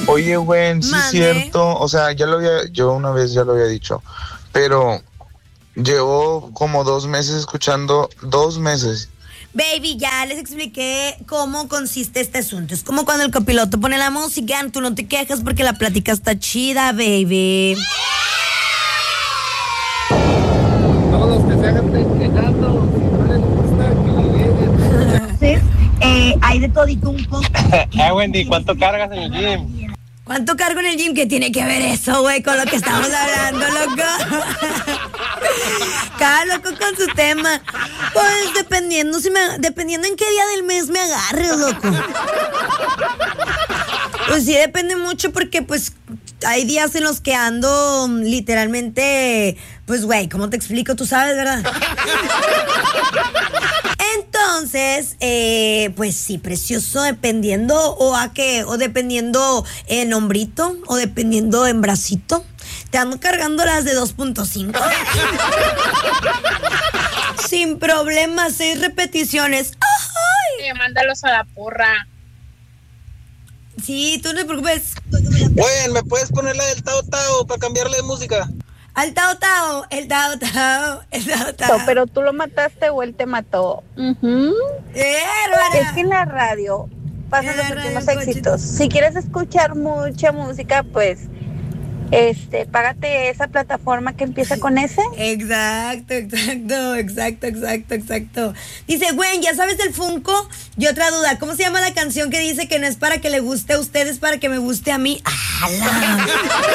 Oye, güey, sí es Mande. cierto. O sea, yo una vez ya lo había dicho, pero llevo como 2 meses escuchando, 2 meses. Baby, ya les expliqué cómo consiste este asunto. Es como cuando el copiloto pone la música, tú no te quejas porque la plática está chida, baby. Todos los que se hagan quejando, si no les gusta, que le lleguen. Entonces, hay de todito un poco. Wendy, ¿cuánto cargas en el gym? ¿Cuánto cargo en el gym? ¿Qué tiene que ver eso, güey, con lo que estamos hablando, loco? Cada loco con su tema. Pues dependiendo en qué día del mes me agarres, loco. Pues sí, depende mucho porque pues hay días en los que ando literalmente, pues güey, ¿cómo te explico? Tú sabes, ¿verdad? Entonces, pues sí, precioso, dependiendo o dependiendo en hombrito, o dependiendo en bracito. Te ando cargando las de 2.5. Sin problema, 6 repeticiones. ¡Ay! Mándalos a la porra. Sí, tú no te preocupes. Güey, ¿me puedes poner la del Tao Tao para cambiarle de música? Al Tao Tao, el Tao Tao, el Tao Tao. Pero tú lo mataste o él te mató. Bárbara. Es que en la radio pasan En los la últimos radio, éxitos. Si quieres escuchar mucha música, pues págate esa plataforma que empieza con S. Exacto. Dice, güey, ¿ya sabes del Funko? Y otra duda, ¿cómo se llama la canción que dice que no es para que le guste a ustedes, para que me guste a mí? ¡Hala!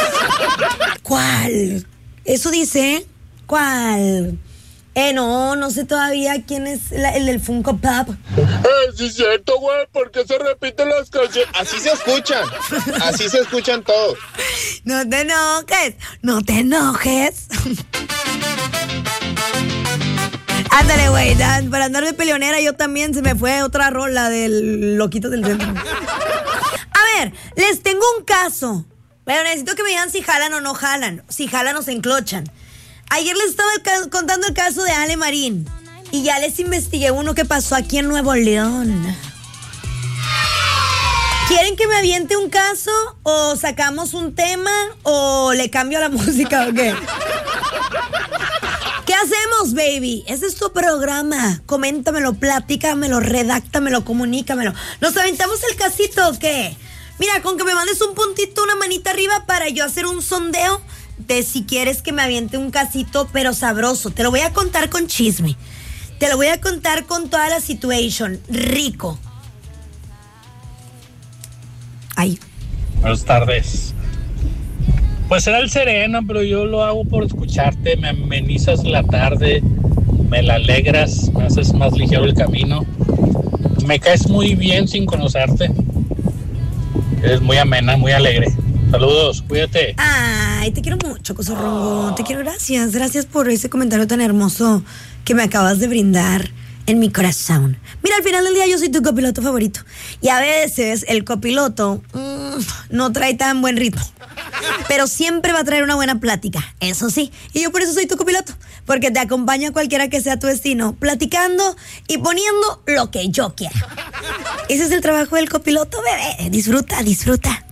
¿Cuál? ¿Eso dice? ¿Cuál? No sé todavía quién es el del Funko Pop. Sí es cierto, güey, porque se repiten las canciones. Así se escuchan todos. No te enojes. Ándale, güey, para andar de peleonera yo también se me fue otra rola del Loquito del Centro. A ver, les tengo un caso, pero necesito que me digan si jalan o no jalan, si jalan o se enclochan. Ayer les estaba contando el caso de Ale Marín y ya les investigué uno que pasó aquí en Nuevo León. ¿Quieren que me aviente un caso o sacamos un tema o le cambio la música o qué? ¿Qué hacemos, baby? Ese es tu programa. Coméntamelo, platícamelo, redáctamelo, comunícamelo. ¿Nos aventamos el casito o qué? Mira, con que me mandes un puntito, una manita arriba para yo hacer un sondeo de si quieres que me aviente un casito, pero sabroso. Te lo voy a contar con chisme. Te lo voy a contar con toda la situation. Rico. Ay. Buenas tardes. Pues era el sereno, pero yo lo hago por escucharte. Me amenizas la tarde, me la alegras, me haces más ligero el camino. Me caes muy bien sin conocerte. Eres muy amena, muy alegre. Saludos, cuídate. Ay, te quiero mucho, Cosorrongo. Te quiero, gracias. Gracias por ese comentario tan hermoso que me acabas de brindar en mi corazón. Mira, al final del día yo soy tu copiloto favorito. Y a veces el copiloto no trae tan buen ritmo. Pero siempre va a traer una buena plática, eso sí. Y yo por eso soy tu copiloto. Porque te acompaño a cualquiera que sea tu destino, platicando y poniendo lo que yo quiera. Ese es el trabajo del copiloto, bebé. Disfruta.